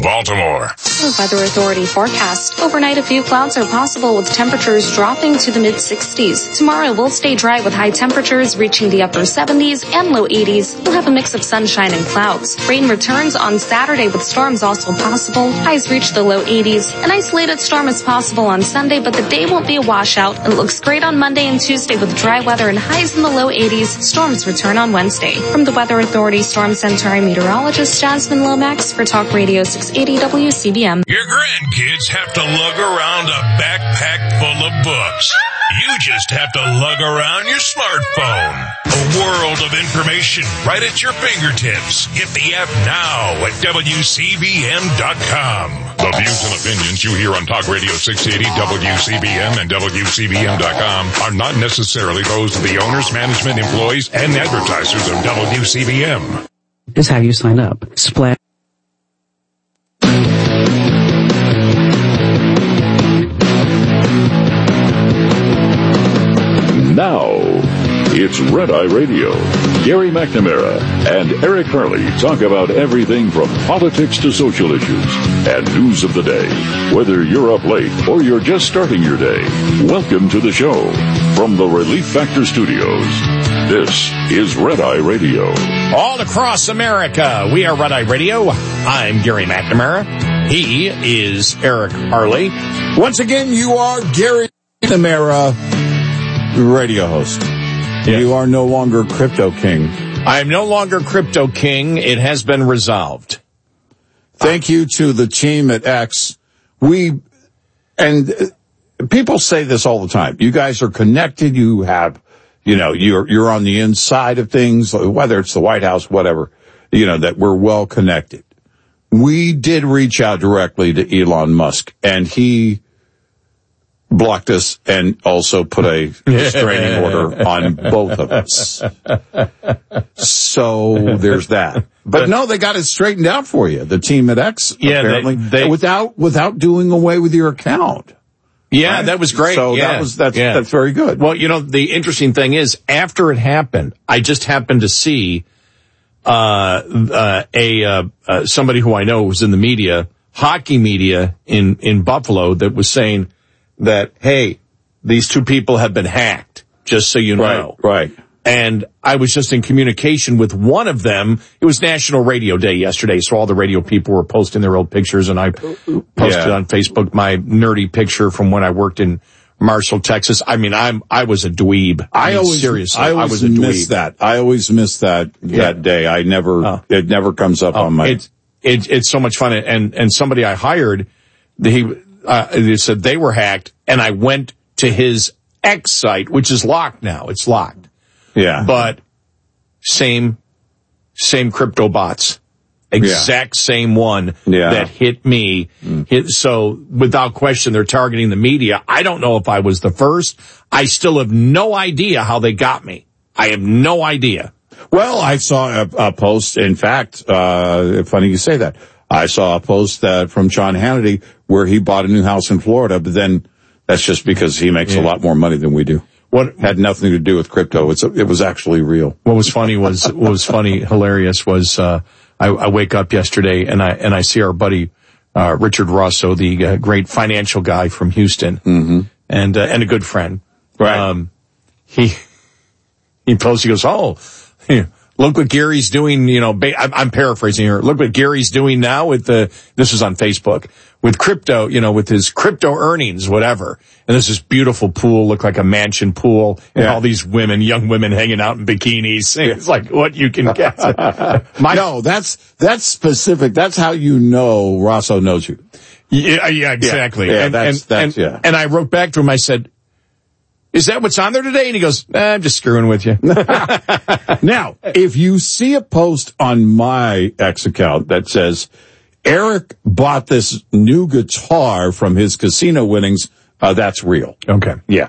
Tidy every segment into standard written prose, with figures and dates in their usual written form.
Baltimore. The Weather Authority forecast. Overnight, a few clouds are possible with temperatures dropping to the mid-60s. Tomorrow will stay dry with high temperatures reaching the upper 70s and low 80s. We'll have a mix of sunshine and clouds. Rain returns on Saturday with storms also possible. Highs reach the low 80s. An isolated storm is possible on Sunday, but the day won't be a washout. It looks great on Monday and Tuesday with dry weather and highs in the low 80s. Storms return on Wednesday. From the Weather Authority Storm Center, I'm meteorologist Jasmine Lomax for Talk Radio 680 WCBM. Your grandkids have to lug around a backpack full of books. You just have to lug around your smartphone. A world of information right at your fingertips. Get the app now at WCBM.com. The views and opinions you hear on Talk Radio 680, WCBM, and WCBM.com are not necessarily those of the owners, management, employees, and advertisers of WCBM. This is how you sign up. Splash. Now, it's Red Eye Radio. Gary McNamara and Eric Harley talk about everything from politics to social issues and news of the day. Whether you're up late or you're just starting your day, welcome to the show. From the Relief Factor Studios, this is Red Eye Radio. All across America, we are Red Eye Radio. I'm Gary McNamara. He is Eric Harley. Once again, you are Gary McNamara, radio host. Yes. You are no longer Crypto King. I am no longer Crypto King. It has been resolved. Thank you to the team at X. People say this all the time. You guys are connected. You have, you're on the inside of things, whether it's the White House, whatever, that we're well connected. We did reach out directly to Elon Musk, and he blocked us and also put a restraining order on both of us. So there's that. But no, they got it straightened out for you. The team at X, apparently, they without doing away with your account. Yeah, right? That was great. So that's very good. Well, the interesting thing is, after it happened, I just happened to see somebody who I know was in the media, hockey media in Buffalo, that was saying that, hey, these two people have been hacked, just so you know. Right. And I was just in communication with one of them. It was National Radio Day yesterday, so all the radio people were posting their old pictures, and I posted on Facebook my nerdy picture from when I worked in Marshall, Texas. I mean, I was a dweeb. I was a dweeb. Miss that. I always miss that day. It never comes up on my. It's so much fun. And somebody I hired, they said they were hacked, and I went to his X site, which is locked now. It's locked. Yeah. But same crypto bots. Exact same one that hit me. So without question, they're targeting the media. I don't know if I was the first. I still have no idea how they got me. I have no idea. Well, I saw a post. In fact, funny you say that. I saw a post from Sean Hannity where he bought a new house in Florida, but then that's just because he makes a lot more money than we do. What had nothing to do with crypto. It was actually real. What was hilarious was, I wake up yesterday and I see our buddy, Richard Rosso, the great financial guy from Houston, and a good friend. Right. He posts, he goes, look what Gary's doing, I'm paraphrasing here. Look what Gary's doing now this is on Facebook, with crypto, with his crypto earnings, whatever. And there's this beautiful pool, look like a mansion pool, and all these young women hanging out in bikinis. It's like what you can get. No, that's specific. That's how Rosso knows you. Yeah, exactly. Yeah, and I wrote back to him, I said, is that what's on there today? And he goes, I'm just screwing with you. Now, if you see a post on my X account that says, Eric bought this new guitar from his casino winnings, that's real. Okay. Yeah.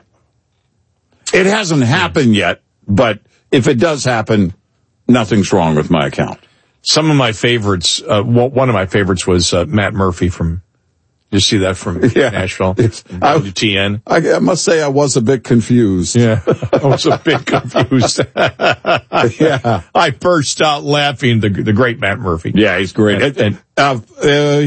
It hasn't happened yet, but if it does happen, nothing's wrong with my account. Some of my favorites, one of my favorites was Matt Murphy from... You see that from Nashville, WTN? I must say I was a bit confused. Yeah, I was a bit confused. I burst out laughing. The great Matt Murphy. Yeah, he's great.